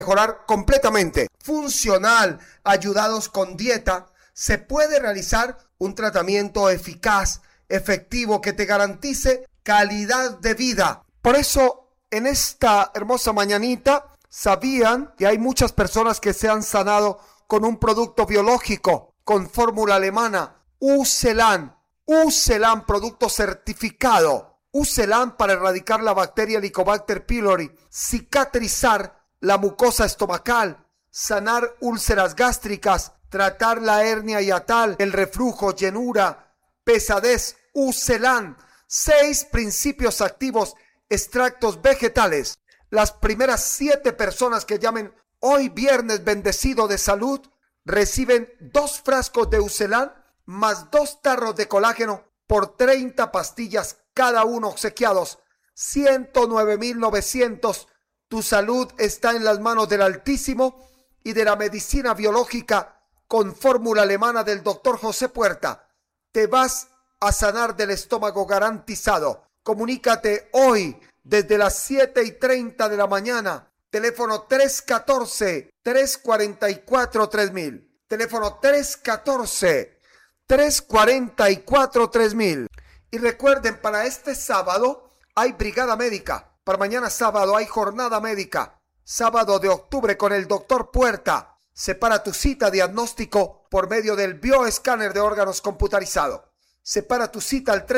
mejorar completamente. Funcional, ayudados con dieta, se puede realizar un tratamiento eficaz, efectivo, que te garantice calidad de vida. Por eso, en esta hermosa mañanita, sabían que hay muchas personas que se han sanado con un producto biológico, con fórmula alemana, Ucelan, producto certificado. Ucelan para erradicar la bacteria Helicobacter pylori, cicatrizar la mucosa estomacal, sanar úlceras gástricas, tratar la hernia hiatal, el reflujo, llenura, pesadez. Ucelan, 6 principios activos, extractos vegetales. Las primeras 7 personas que llamen hoy viernes bendecido de salud reciben 2 frascos de Ucelan más 2 tarros de colágeno por 30 pastillas cada uno obsequiados. 109,900. Tu salud está en las manos del Altísimo y de la medicina biológica con fórmula alemana del doctor José Puerta. Te vas a sanar del estómago garantizado. Comunícate hoy desde las 7:30 de la mañana. Teléfono 314-344-3000. Teléfono 314-344-3000. Y recuerden, para este sábado hay brigada médica. Para mañana sábado hay jornada médica. Sábado de octubre con el doctor Puerta. Separa tu cita diagnóstico por medio del bioescáner de órganos computarizado. Separa tu cita al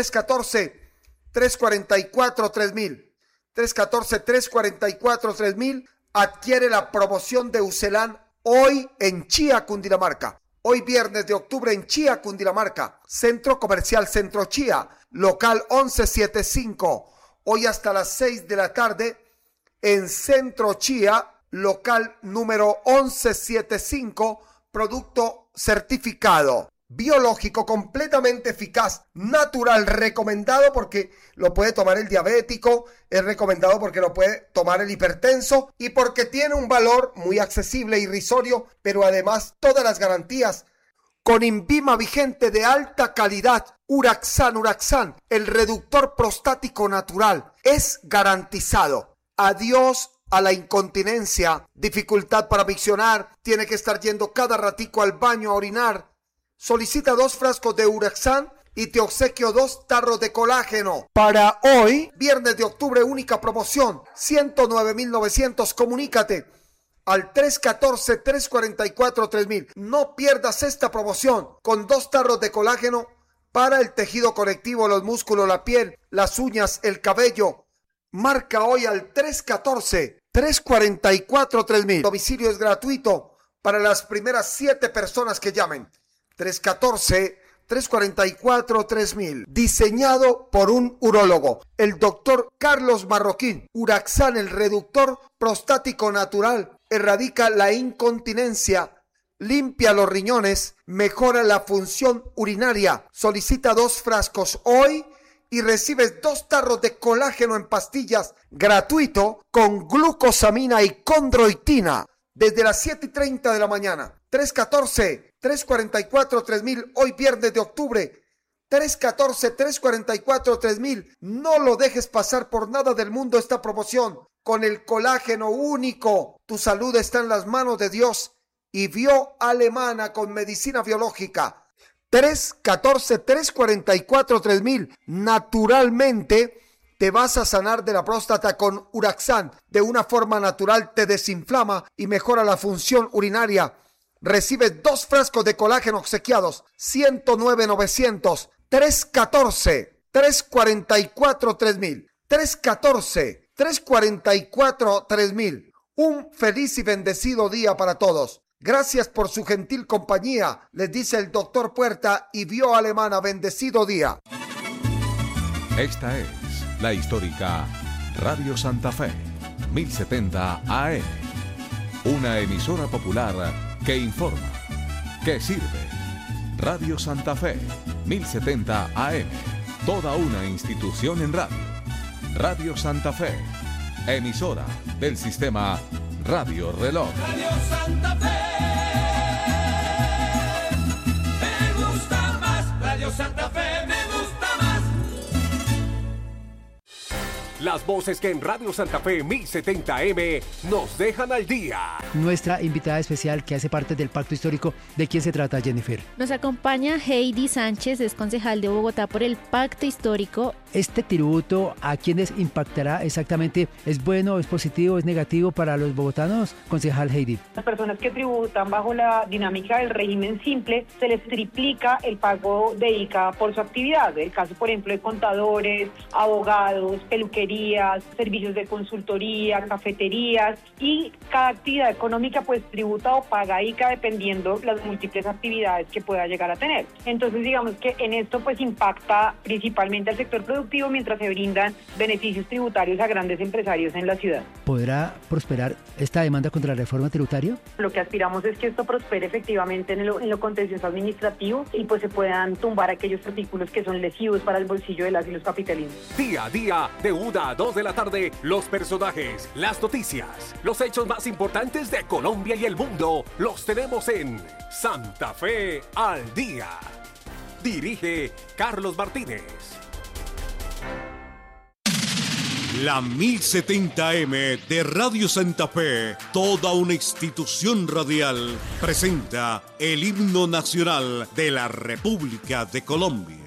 314-344-3000. 314-344-3000. Adquiere la promoción de Ucelan hoy en Chía, Cundinamarca. Hoy viernes de octubre en Chía, Cundinamarca. Centro Comercial Centro Chía, local 1175. Hoy hasta las 6 de la tarde en Centro Chía, local número 1175, producto certificado. Biológico, completamente eficaz, natural, recomendado porque lo puede tomar el diabético, es recomendado porque lo puede tomar el hipertenso y porque tiene un valor muy accesible, irrisorio, pero además todas las garantías. Con Invima vigente de alta calidad, Uraxan, el reductor prostático natural, es garantizado. Adiós a la incontinencia, dificultad para miccionar, tiene que estar yendo cada ratico al baño a orinar. Solicita 2 frascos de Uraxan y te obsequio 2 tarros de colágeno. Para hoy, viernes de octubre, única promoción, 109,900. Comunícate al 314-344-3000. No pierdas esta promoción con 2 tarros de colágeno para el tejido conectivo, los músculos, la piel, las uñas, el cabello. Marca hoy al 314-344-3000. Domicilio es gratuito para las primeras 7 personas que llamen. 314-344-3000. Diseñado por un urólogo, el doctor Carlos Marroquín. Uraxan, el reductor prostático natural, erradica la incontinencia, limpia los riñones, mejora la función urinaria. Solicita 2 frascos hoy y recibes 2 tarros de colágeno en pastillas gratuito con glucosamina y condroitina desde las 7:30 de la mañana. 314-344-3000, hoy viernes de octubre. 314-344-3000. No lo dejes pasar por nada del mundo esta promoción. Con el colágeno único, tu salud está en las manos de Dios y Bio Alemana con medicina biológica. 314-344-3000. Naturalmente te vas a sanar de la próstata con Uraxan. De una forma natural te desinflama y mejora la función urinaria. Recibes 2 frascos de colágeno obsequiados. 109,900. 314-344-3000. 314-344-3000. Un feliz y bendecido día para todos. Gracias por su gentil compañía, les dice el doctor Puerta y Bio Alemana. Bendecido día. Esta es la histórica Radio Santa Fe, 1070 AM. Una emisora popular que informa, que sirve. Radio Santa Fe, 1070 AM. Toda una institución en radio. Radio Santa Fe, emisora del sistema Radio Reloj. Radio Santa Fe, me gusta más. Radio Santa Fe, me gusta más. Las voces que en Radio Santa Fe 1070M nos dejan al día. Nuestra invitada especial que hace parte del Pacto Histórico. ¿De quién se trata, Jennifer? Nos acompaña Heidi Sánchez, es concejal de Bogotá por el Pacto Histórico. ¿Este tributo a quiénes impactará exactamente? ¿Es bueno, es positivo, es negativo para los bogotanos? Concejal Heidi. Las personas que tributan bajo la dinámica del régimen simple, se les triplica el pago de ICA por su actividad. El caso, por ejemplo, de contadores, abogados, peluquerías, servicios de consultoría, cafeterías, y cada actividad económica pues tributa o paga ICA dependiendo las múltiples actividades que pueda llegar a tener. Entonces digamos que en esto pues impacta principalmente al sector productivo mientras se brindan beneficios tributarios a grandes empresarios en la ciudad. ¿Podrá prosperar esta demanda contra la reforma tributaria? Lo que aspiramos es que esto prospere efectivamente en lo contencioso administrativo y pues se puedan tumbar aquellos artículos que son lesivos para el bolsillo de las y los capitalinos. Día a día, de 1 a 2 de la tarde, los personajes, las noticias, los hechos más importantes de Colombia y el mundo, los tenemos en Santa Fe al Día. Dirige Carlos Martínez. La 1070M de Radio Santa Fe, toda una institución radial, presenta el himno nacional de la República de Colombia.